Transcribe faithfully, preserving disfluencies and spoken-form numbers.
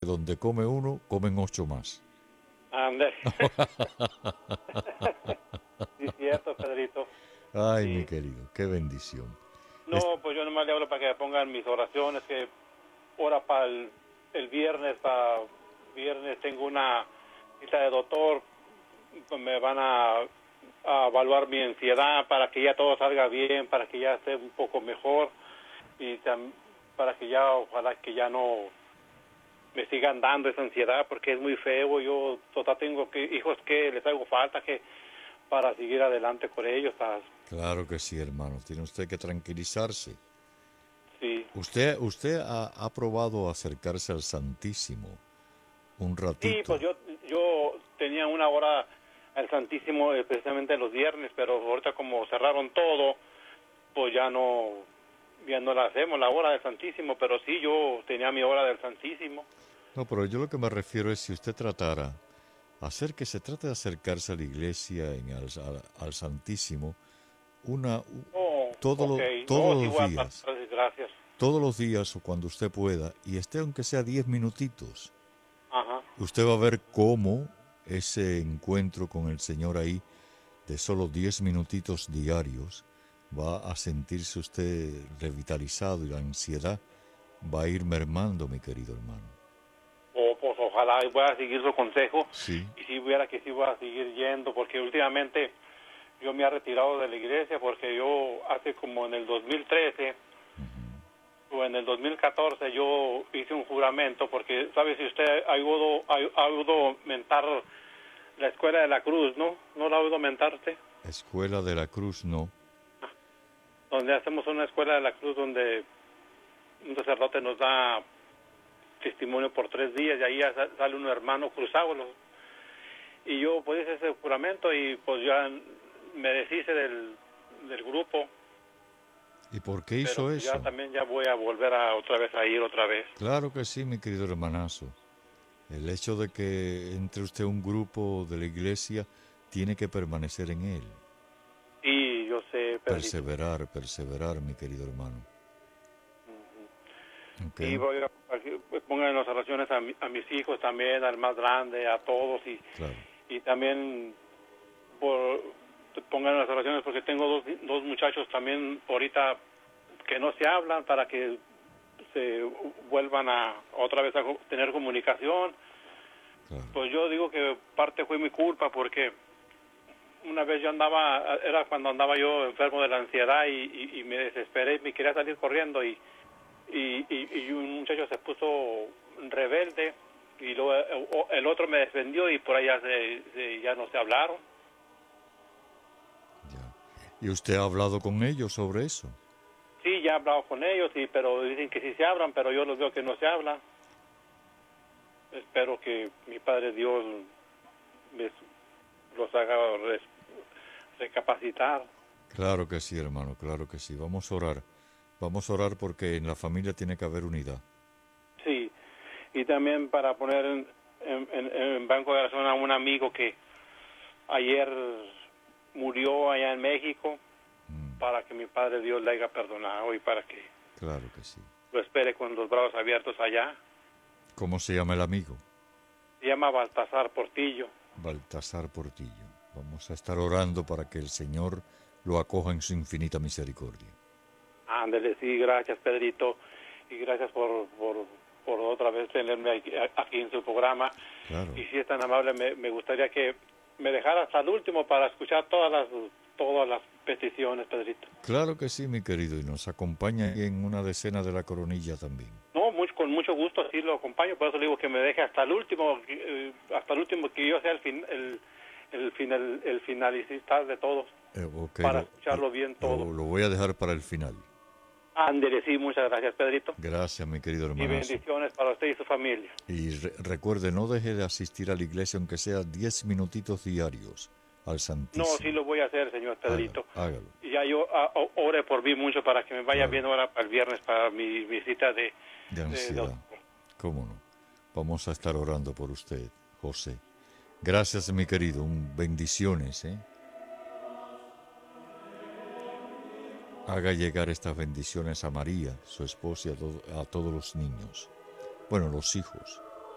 donde come uno, comen ocho más. Ande. Sí, cierto, Pedrito. Ay, mi Sí. querido, qué bendición. Es- No, pues yo nomás le hablo para que me pongan mis oraciones, que ahora para el, el viernes, para viernes tengo una cita de doctor, pues me van a, a evaluar mi ansiedad para que ya todo salga bien, para que ya esté un poco mejor y tam- para que ya, ojalá que ya no me sigan dando esa ansiedad porque es muy feo. Yo total tengo que hijos que les hago falta que para seguir adelante con ellos. ¿Sabes? claro que sí, hermano. Tiene usted que tranquilizarse. Sí, Usted, usted ha, ha probado acercarse al Santísimo un sí, ratito. pues yo yo tenía una hora al Santísimo eh, precisamente los viernes, pero ahorita como cerraron todo, pues ya no ya no la hacemos la hora del Santísimo, pero sí yo tenía mi hora del Santísimo. No, pero yo lo que me refiero es si usted tratara, hacer que se trate de acercarse a la iglesia, en al, al- al Santísimo, una, u- Oh, todo ok, lo- no, todos sí los voy a días, tratar, gracias. todos los días o cuando usted pueda, y esté aunque sea diez minutitos. Ajá. Usted va a ver cómo ese encuentro con el Señor ahí, de solo diez minutitos diarios, va a sentirse usted revitalizado y la ansiedad va a ir mermando, mi querido hermano. O pues ojalá y voy a seguir su consejo Sí, y si hubiera que sí voy a seguir yendo porque últimamente yo me he retirado de la iglesia porque yo hace como en el dos mil trece o en el dos mil catorce yo hice un juramento porque sabe si usted ha oído, ha, ha oído mentar la escuela de la cruz, ¿no? ¿No la ha oído mentar usted? Escuela de la Cruz no. Donde hacemos una escuela de la cruz donde un sacerdote nos da testimonio por tres días y ahí ya sa- sale un hermano cruzado. Los- y yo pues hice ese juramento y pues ya me deshice del, del grupo, ¿Y por qué pero hizo pues ya eso? también ya voy a volver a otra vez a ir otra vez. Claro que sí, mi querido hermanazo. El hecho de que entre usted a un grupo de la iglesia tiene que permanecer en él. Sí, yo sé, Pedrito. Perseverar, perseverar, mi querido hermano. ¿Ok? Y voy a, a que pongan en las oraciones a, mi- a mis hijos también, al más grande, a todos y, Claro. y también por, pongan en las oraciones porque tengo dos, dos muchachos también ahorita que no se hablan para que se vuelvan a otra vez a co- tener comunicación. Claro. Pues yo digo que parte fue mi culpa porque una vez yo andaba, era cuando andaba yo enfermo de la ansiedad y, y, y me desesperé y me quería salir corriendo y, y, y, y un muchacho se puso rebelde y luego el, el otro me defendió y por ahí ya, se, se- ya no se hablaron. Ya. ¿Y usted ha hablado con ellos sobre eso? Sí, ya he hablado con ellos, y, pero dicen que sí se hablan, pero yo los veo que no se hablan. Espero que mi Padre Dios les, los haga res- recapacitar. Claro que sí, hermano, claro que sí. Vamos a orar. Vamos a orar porque en la familia tiene que haber unidad. Sí, y también para poner en, en, en- en banco de oración a un amigo que ayer murió allá en México, Mm, para que mi Padre Dios le haya perdonado y para que claro que sí. lo espere con los brazos abiertos allá. ¿Cómo se llama el amigo? Se llama Baltasar Portillo. Baltasar Portillo. Vamos a estar orando para que el Señor lo acoja en su infinita misericordia. Ándele, sí, gracias, Pedrito, y gracias por, por, por otra vez tenerme aquí, aquí en su programa. Claro. Y si es tan amable, me, me gustaría que me dejara hasta el último para escuchar todas las todas las peticiones, Pedrito. Claro que sí, mi querido, y nos acompaña aquí en una decena de la coronilla también. No, mucho, con mucho gusto sí lo acompaño, por eso le digo que me deje hasta el último, eh, hasta el último, que yo sea el fin, el, el final, el finalicista de todos, Eh, ok, para lo- escucharlo bien lo, todo. lo voy a dejar para el final. Ándele, sí, muchas gracias, Pedrito. Gracias, mi querido Y hermanazo. bendiciones para usted y su familia. Y re- recuerde, no deje de asistir a la iglesia aunque sea diez minutitos diarios al No, Santísimo. sí lo voy a hacer, señor Pedrito. Hágalo, hágalo. Y ya yo ah, o- ore por mí mucho para que me vaya Claro. bien ahora para el viernes, para mi visita de... De de- ansiedad. de- ¿Cómo no? Vamos a estar orando por usted, José. Gracias, mi querido. Un, bendiciones, ¿eh? Haga llegar estas bendiciones a María, su esposa, y a, to- a todos los niños. Bueno, los hijos.